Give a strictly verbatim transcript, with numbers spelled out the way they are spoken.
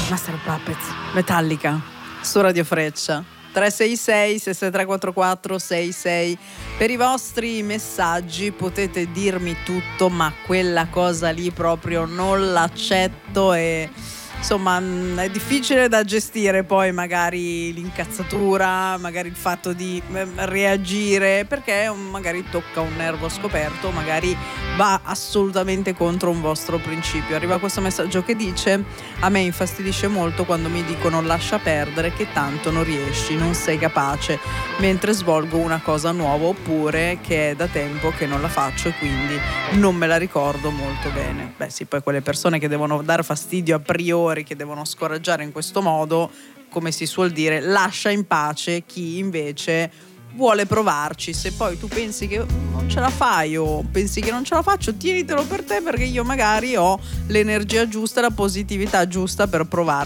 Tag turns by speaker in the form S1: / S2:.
S1: Master of Puppets, Metallica, su Radio Freccia. tre sei sei sei sei tre quattro quattro sei sei. Per i vostri messaggi potete dirmi tutto, ma quella cosa lì proprio non l'accetto e insomma è difficile da gestire poi magari l'incazzatura, magari il fatto di reagire, perché magari tocca un nervo scoperto, magari va assolutamente contro un vostro principio. Arriva questo messaggio che dice: a me infastidisce molto quando mi dicono lascia perdere che tanto non riesci, non sei capace, mentre svolgo una cosa nuova, oppure che è da tempo che non la faccio e quindi non me la ricordo molto bene. Beh sì, poi quelle persone che devono dar fastidio a priori, che devono scoraggiare in questo modo, come si suol dire, lascia in pace chi invece vuole provarci. Se poi tu pensi che non ce la fai o pensi che non ce la faccio, tienitelo per te, perché io magari ho l'energia giusta, la positività giusta per provarci.